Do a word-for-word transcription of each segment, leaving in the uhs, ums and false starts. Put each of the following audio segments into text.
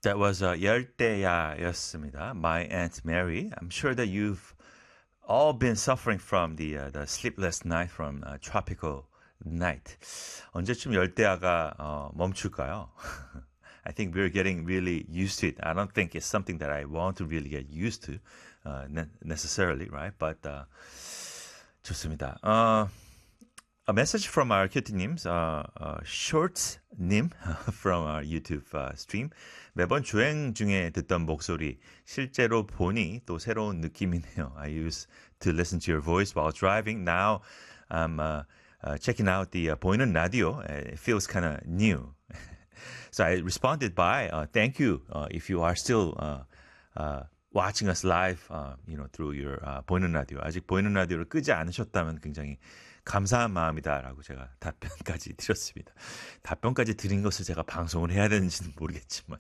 That was uh, 열대야였습니다. My Aunt Mary. I'm sure that you've all been suffering from the uh, the sleepless night from uh, tropical night. 언제쯤 열대야가 어, 멈출까요? I think we're getting really used to it. I don't think it's something that I want to really get used to uh, ne- necessarily, right? But uh, 좋습니다. Uh, a message from our 큐티님's uh, uh, shorts님 from our YouTube uh, stream. 매번 주행 중에 듣던 목소리 실제로 보니 또 새로운 느낌이네요. I used to listen to your voice while driving. Now I'm uh, uh, checking out the uh, 보이는 라디오. It feels kind of new. So I responded by uh, thank you uh, if you are still uh, uh, watching us live, uh, you know, through your uh, 보이는 라디오. 아직 보이는 라디오를 끄지 않으셨다면 굉장히 감사한 마음이다라고 제가 답변까지 드렸습니다. 답변까지 드린 것을 제가 방송을 해야 되는지는 모르겠지만.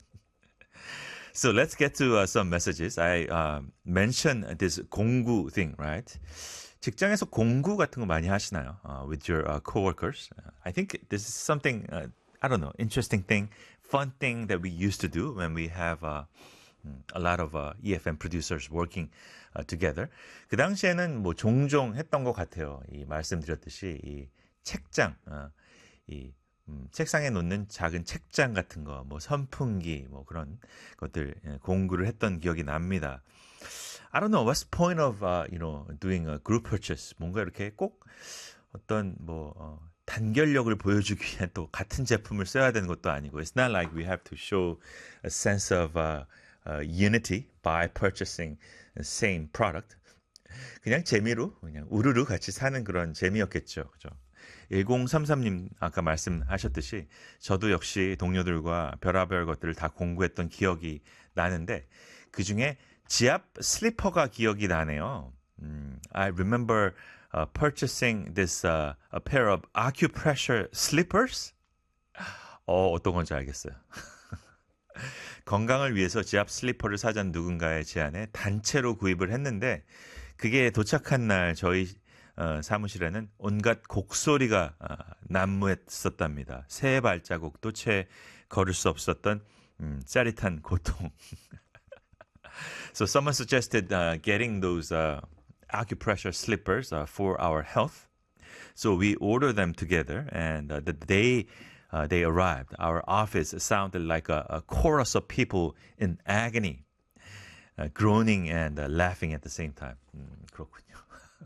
So let's get to uh, some messages. I uh, mentioned this 공구 thing, right? 직장에서 공구 같은 거 많이 하시나요? Uh, with your uh, coworkers. Uh, I think this is something, uh, I don't know, interesting thing, fun thing that we used to do when we have uh, a lot of uh, E F M producers working uh, together. 그 당시에는 뭐 종종 했던 것 같아요. 이 말씀드렸듯이 이 책장, 어, 이 음, 책상에 놓는 작은 책장 같은 거, 뭐 선풍기, 뭐 그런 것들 예, 공구를 했던 기억이 납니다. I don't know what's the point of uh, you know doing a group purchase. 뭔가 이렇게 꼭 어떤 뭐 어, 단결력을 보여주기 위해 또 같은 제품을 써야 되는 것도 아니고. It's not like we have to show a sense of uh, uh, unity by purchasing the same product. 그냥 재미로 그냥 우르르 같이 사는 그런 재미였겠죠. 그죠? 천삼십삼님 아까 말씀하셨듯이 저도 역시 동료들과 별의별 것들을 다 공부했던 기억이 나는데 그중에 지압 슬리퍼가 기억이 나네요. 음, I remember uh, purchasing this uh, a pair of acupressure slippers. 어, 어떤 건지 알겠어요. 건강을 위해서 지압 슬리퍼를 사자는 누군가의 제안에 단체로 구입을 했는데 그게 도착한 날 저희 어, 사무실에는 온갖 곡소리가 어, 난무했었답니다. 새 발자국도 채 걸을 수 없었던 음, 짜릿한 고통. So someone suggested uh, getting those uh, acupressure slippers uh, for our health. So we ordered them together, and uh, the day uh, they arrived, our office sounded like a, a chorus of people in agony, uh, groaning and uh, laughing at the same time. 음, 그렇군요.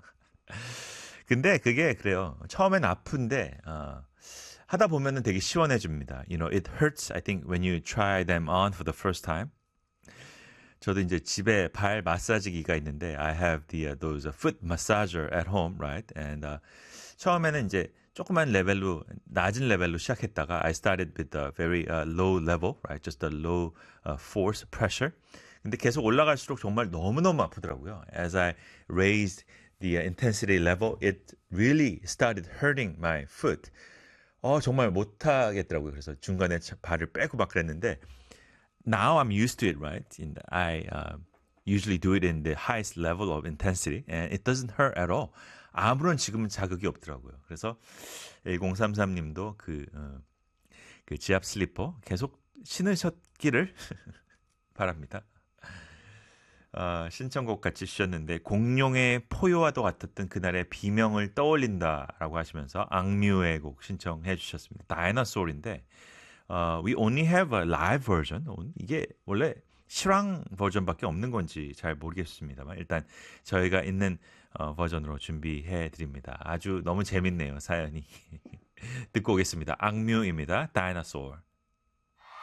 근데 그게 그래요. 처음엔 아픈데 어, 하다 보면은 되게 시원해집니다. You know, it hurts. I think when you try them on for the first time. 저도 이제 집에 발 마사지기가 있는데 I have the uh, those uh, foot massager at home, right? And uh, 처음에는 이제 조그만 레벨로 낮은 레벨로 시작했다가 I started with a very uh, low level, right? Just a low uh, force pressure. 근데 계속 올라갈수록 정말 너무너무 아프더라고요. As I raised the uh, intensity level, it really started hurting my foot. 어, 정말 못하겠더라고요. 그래서 중간에 발을 빼고 막 그랬는데 now I'm used to it, right? In the, I uh, usually do it in the highest level of intensity and it doesn't hurt at all. 아무런 지금은 자극이 없더라고요. 그래서 천삼십삼님도 그, 어, 그 지압 슬리퍼 계속 신으셨기를 바랍니다. 어, 신청곡 같이 주셨는데 공룡의 포효와도 같았던 그날의 비명을 떠올린다라고 하시면서 악뮤의 곡 신청해 주셨습니다. 다이너소울인데 uh, we only have a live version. 이게 원래 실황 버전밖에 없는 건지 잘 모르겠습니다만 일단 저희가 있는 어, 버전으로 준비해 드립니다. 아주 너무 재밌네요, 사연이. 듣고 오겠습니다. 악뮤입니다. 다이너소울.